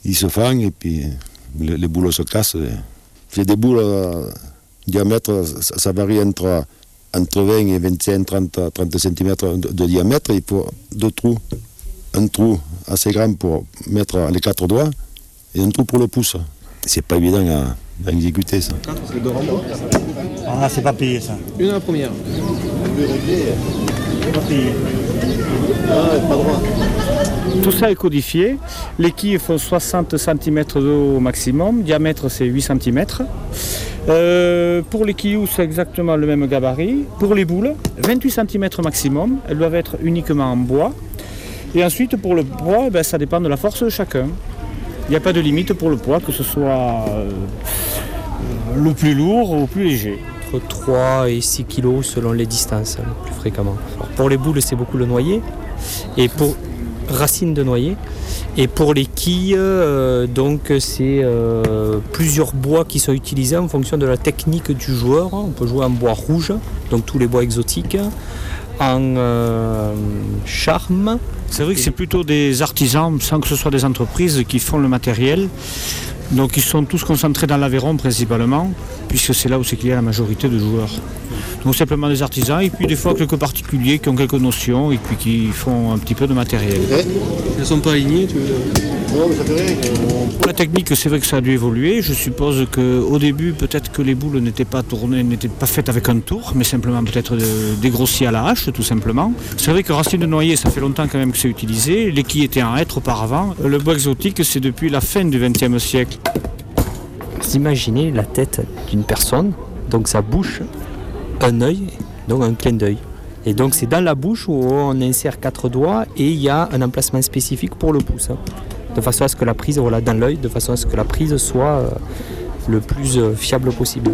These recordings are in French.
ils se fangent et puis les boules se cassent. C'est des boules diamètre, ça varie entre 20 et 25, 30 cm de diamètre. Il faut 2 trous. Un trou assez grand pour mettre les 4 doigts et un trou pour le pouce. C'est pas évident à exécuter ça. Ah, c'est pas payé ça. Une à la première. C'est pas payé. Pas droit. Tout ça est codifié. Les quilles font 60 cm de haut au maximum. Diamètre, c'est 8 cm. Pour les quilloux, c'est exactement le même gabarit. Pour les boules, 28 cm maximum. Elles doivent être uniquement en bois. Et ensuite, pour le poids, ça dépend de la force de chacun. Il n'y a pas de limite pour le poids, que ce soit le plus lourd ou le plus léger. Entre 3 et 6 kg selon les distances, le plus fréquemment. Alors, pour les boules, c'est beaucoup le noyer. Et pour racines de noyer. Et pour les quilles, donc c'est plusieurs bois qui sont utilisés en fonction de la technique du joueur. On peut jouer en bois rouge, donc tous les bois exotiques, en charme. C'est vrai que c'est plutôt des artisans, sans que ce soit des entreprises, qui font le matériel. Donc ils sont tous concentrés dans l'Aveyron principalement, puisque c'est là où c'est qu'il y a la majorité de joueurs. Donc simplement des artisans, et puis des fois quelques particuliers qui ont quelques notions et puis qui font un petit peu de matériel. Elles sont pas alignées, tu veux? Pour la technique, c'est vrai que ça a dû évoluer. Je suppose qu'au début, peut-être que les boules n'étaient pas tournées, n'étaient pas faites avec un tour, mais simplement peut-être dégrossies à la hache, tout simplement. C'est vrai que racine de noyer, ça fait longtemps quand même que c'est utilisé. Les quilles étaient en hêtre auparavant. Le bois exotique, c'est depuis la fin du XXe siècle. Vous imaginez la tête d'une personne, donc sa bouche, un œil, donc un clin d'œil. Et donc c'est dans la bouche où on insère 4 doigts et il y a un emplacement spécifique pour le pouce. De façon à ce que la prise, voilà, dans l'œil, de façon à ce que la prise soit le plus fiable possible.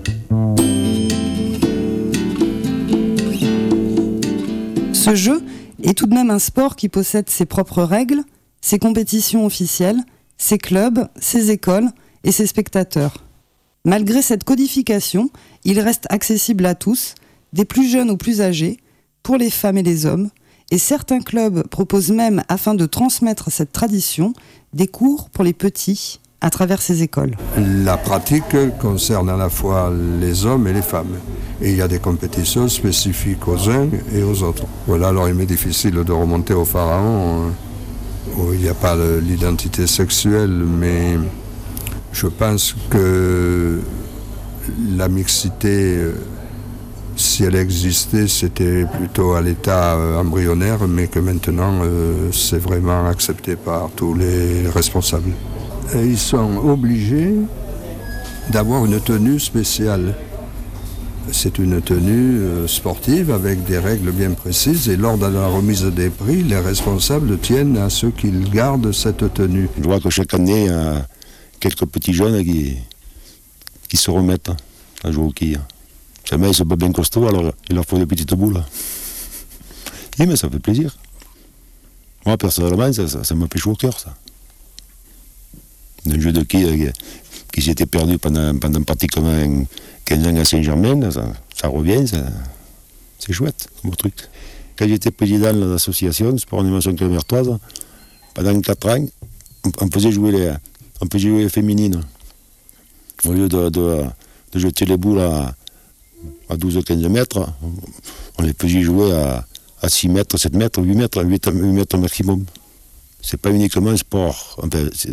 Ce jeu est tout de même un sport qui possède ses propres règles, ses compétitions officielles, ses clubs, ses écoles et ses spectateurs. Malgré cette codification, il reste accessible à tous, des plus jeunes aux plus âgés, pour les femmes et les hommes, et certains clubs proposent même, afin de transmettre cette tradition, des cours pour les petits à travers ces écoles. La pratique concerne à la fois les hommes et les femmes. Et il y a des compétitions spécifiques aux uns et aux autres. Voilà, alors il m'est difficile de remonter au pharaon, où il n'y a pas l'identité sexuelle, mais je pense que la mixité, si elle existait, c'était plutôt à l'état embryonnaire, mais que maintenant, c'est vraiment accepté par tous les responsables. Et ils sont obligés d'avoir une tenue spéciale. C'est une tenue sportive avec des règles bien précises, et lors de la remise des prix, les responsables tiennent à ce qu'ils gardent cette tenue. Je vois que chaque année, il y a quelques petits jeunes qui se remettent à jouer au quilles. Jamais ils sont pas bien costauds, alors il leur faut des petites boules. Oui, mais ça fait plaisir. Moi, personnellement, ça m'a fait chaud au cœur, ça. Un jeu de quilles qui s'était perdu pendant pratiquement 15 ans à Saint-Germain, ça revient, c'est chouette comme truc. Quand j'étais président de l'association Sport Animation Clermertoise, pendant 4 ans, on faisait jouer les féminines. Au lieu de jeter les boules à 12-15 mètres, on les faisait jouer à 6 mètres, 7 mètres, 8 mètres maximum. C'est pas uniquement un sport, enfin, c'est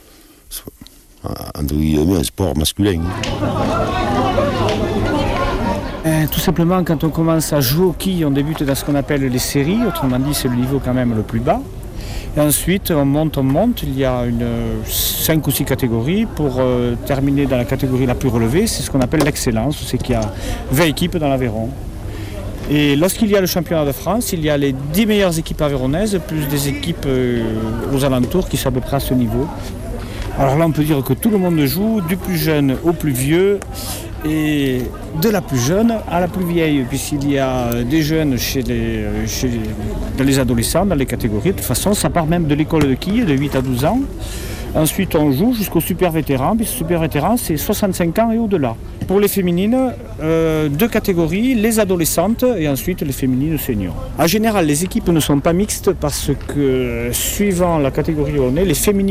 un sport masculin. Tout simplement, quand on commence à jouer au quilles, on débute dans ce qu'on appelle les séries, autrement dit c'est le niveau quand même le plus bas. Et ensuite, on monte, il y a 5 ou 6 catégories. Pour terminer dans la catégorie la plus relevée, c'est ce qu'on appelle l'excellence, c'est qu'il y a 20 équipes dans l'Aveyron. Et lorsqu'il y a le championnat de France, il y a les 10 meilleures équipes aveyronnaises, plus des équipes aux alentours qui sont à peu près à ce niveau. Alors là, on peut dire que tout le monde joue, du plus jeune au plus vieux, et de la plus jeune à la plus vieille, puisqu'il y a des jeunes dans les adolescents, dans les catégories. De toute façon, ça part même de l'école de quilles, de 8 à 12 ans. Ensuite, on joue jusqu'au super vétéran, puisque super vétéran, c'est 65 ans et au-delà. Pour les féminines, 2 catégories, les adolescentes et ensuite les féminines seniors. En général, les équipes ne sont pas mixtes parce que, suivant la catégorie où on est, les féminines